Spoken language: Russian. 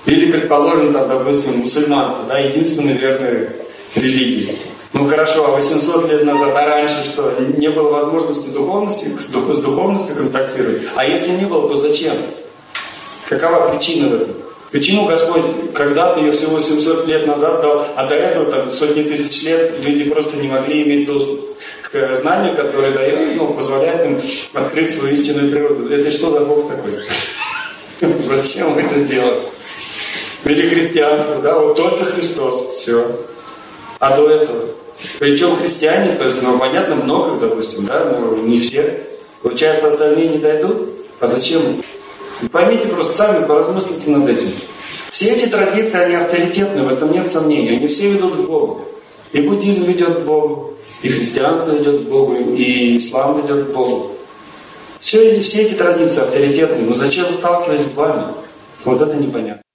Или, предположим, там, допустим, мусульманство, да, единственная верная религия. Ну хорошо, а 800 лет назад, а раньше что? Не было возможности с духовностью контактировать? А если не было, то зачем? Какова причина в этом? Почему Господь когда-то ее всего 700 лет назад дал, а до этого там сотни тысяч лет люди просто не могли иметь доступ к знанию, которое дает, позволяет им открыть свою истинную природу? Это что за Бог такой? Зачем это делать? Или христианство, да, вот только Христос, все. А до этого? Причем христиане, то есть, понятно, много, допустим, да, но не все. Получается, остальные не дойдут? А зачем? Поймите просто сами, поразмыслите над этим. Все эти традиции, они авторитетны, в этом нет сомнений. Они все ведут к Богу. И буддизм ведет к Богу, и христианство ведет к Богу, и ислам ведет к Богу. Все эти традиции авторитетны, но зачем сталкивать с вами? Вот это непонятно.